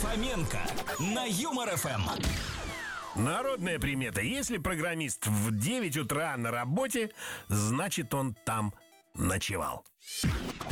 Фоменко на Юмор ФМ. Народная примета. Если программист в 9 утра на работе, значит, он там ночевал.